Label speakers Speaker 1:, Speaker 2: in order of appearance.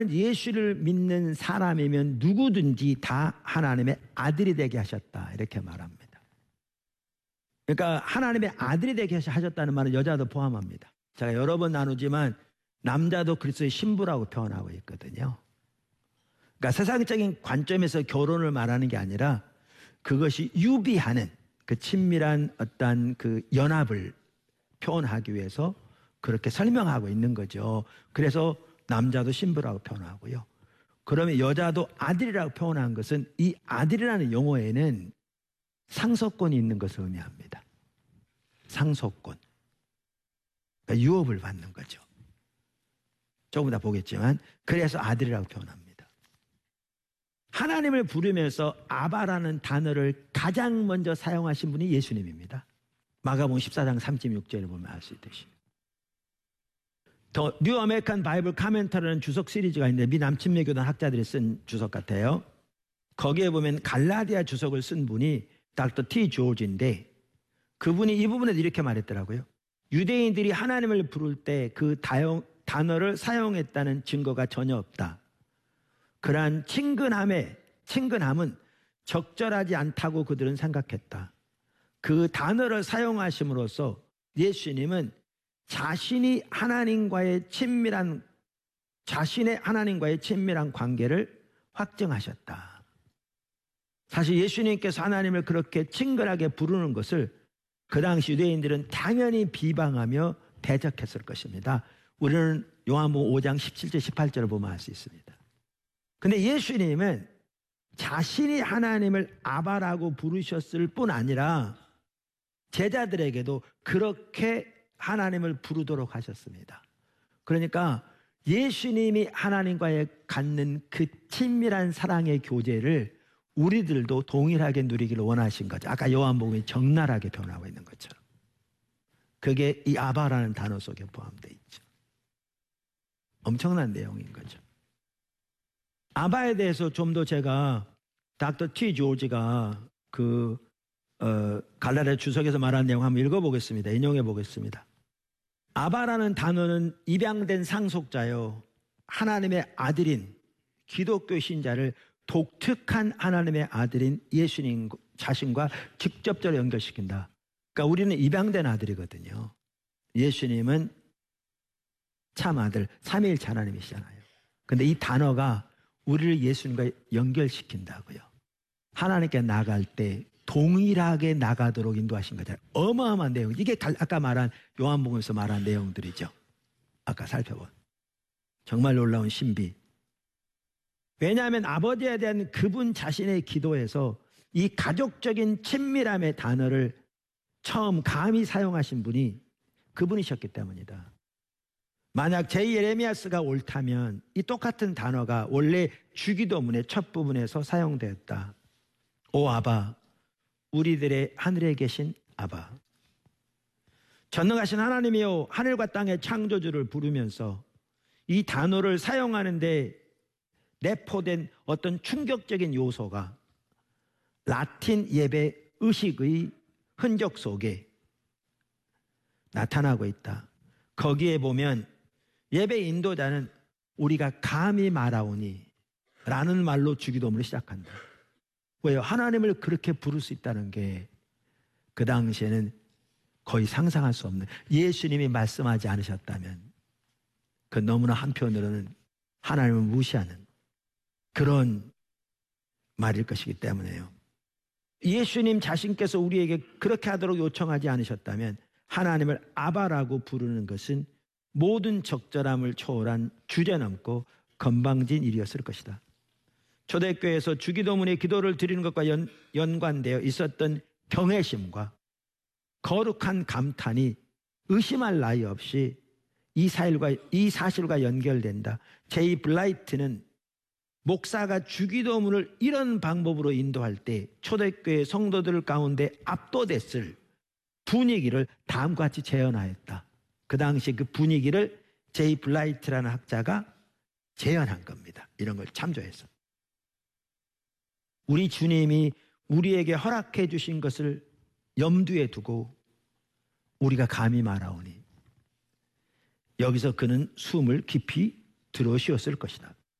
Speaker 1: 예수를 믿는 사람이면 누구든지 다 하나님의 아들이 되게 하셨다, 이렇게 말합니다. 그러니까 하나님의 아들이 되게 하셨다는 말은 여자도 포함합니다. 제가 여러 번 나누지만 남자도 그리스도의 신부라고 표현하고 있거든요. 그러니까 세상적인 관점에서 결혼을 말하는 게 아니라 그것이 유비하는 그 친밀한 어떤 그 연합을 표현하기 위해서 그렇게 설명하고 있는 거죠. 그래서 남자도 신부라고 표현하고요. 그러면 여자도 아들이라고 표현한 것은 이 아들이라는 용어에는 상속권이 있는 것을 의미합니다. 상속권. 그러니까 유업을 받는 거죠. 조금 더 보겠지만 그래서 아들이라고 표현합니다. 하나님을 부르면서 아바라는 단어를 가장 먼저 사용하신 분이 예수님입니다. 마가복음 14장 36절을 보면 알 수 있듯이. 더 뉴 아메리칸 바이블 카멘터라는 주석 시리즈가 있는데 미 남침례교단 학자들이 쓴 주석 같아요. 거기에 보면 갈라디아 주석을 쓴 분이 닥터 T. 조지인데 그분이 이 부분에서 이렇게 말했더라고요. 유대인들이 하나님을 부를 때 그 단어를 사용했다는 증거가 전혀 없다. 그러한 친근함은 적절하지 않다고 그들은 생각했다. 그 단어를 사용하심으로써 예수님은 자신의 하나님과의 친밀한 관계를 확증하셨다. 사실 예수님께서 하나님을 그렇게 친근하게 부르는 것을 그 당시 유대인들은 당연히 비방하며 대적했을 것입니다. 우리는 요한복음 5장 17절 18절을 보면 알 수 있습니다. 근데 예수님은 자신이 하나님을 아바라고 부르셨을 뿐 아니라 제자들에게도 그렇게 하나님을 부르도록 하셨습니다. 그러니까 예수님이 하나님과의 갖는 그 친밀한 사랑의 교제를 우리들도 동일하게 누리기를 원하신 거죠. 아까 요한복음이 적나라하게 표현하고 있는 것처럼. 그게 이 아바라는 단어 속에 포함되어 있죠. 엄청난 내용인 거죠. 아바에 대해서 좀 더 제가 닥터 T. 조지가 갈라디아 주석에서 말한 내용 한번 읽어보겠습니다. 인용해 보겠습니다. 아바라는 단어는 입양된 상속자요, 하나님의 아들인 기독교 신자를 독특한 하나님의 아들인 예수님 자신과 직접적으로 연결시킨다. 그러니까 우리는 입양된 아들이거든요. 예수님은 참 아들, 삼위일체 하나님이시잖아요. 근데 이 단어가 우리를 예수님과 연결시킨다고요. 하나님께 나갈 때 동일하게 나가도록 인도하신 거잖아요. 어마어마한 내용. 이게 아까 말한 요한복음에서 말한 내용들이죠. 아까 살펴본 정말 놀라운 신비. 왜냐하면 아버지에 대한 그분 자신의 기도에서 이 가족적인 친밀함의 단어를 처음 감히 사용하신 분이 그분이셨기 때문이다. 만약 제.예레미야스가 옳다면 이 똑같은 단어가 원래 주기도문의 첫 부분에서 사용되었다. 오 아바, 우리들의 하늘에 계신 아바. 전능하신 하나님이여, 하늘과 땅의 창조주를 부르면서 이 단어를 사용하는데 내포된 어떤 충격적인 요소가 라틴 예배 의식의 흔적 속에 나타나고 있다. 거기에 보면 예배 인도자는 우리가 감히 말하오니 라는 말로 주기도문을 시작한다. 왜요? 하나님을 그렇게 부를 수 있다는 게 그 당시에는 거의 상상할 수 없는, 예수님이 말씀하지 않으셨다면 그 너무나 한편으로는 하나님을 무시하는 그런 말일 것이기 때문에요. 예수님 자신께서 우리에게 그렇게 하도록 요청하지 않으셨다면 하나님을 아바라고 부르는 것은 모든 적절함을 초월한 주제넘고 건방진 일이었을 것이다. 초대교회에서 주기도문의 기도를 드리는 것과 연관되어 있었던 경외심과 거룩한 감탄이 의심할 나위 없이 이 사실과 연결된다. 제이 블라이트는 목사가 주기도문을 이런 방법으로 인도할 때 초대교회 성도들 가운데 압도됐을 분위기를 다음과 같이 재현하였다. 그 당시 그 분위기를 제이 블라이트라는 학자가 재현한 겁니다. 이런 걸 참조해서. 우리 주님이 우리에게 허락해 주신 것을 염두에 두고 우리가 감히 말하오니 여기서 그는 숨을 깊이 들어 쉬었을 것이다.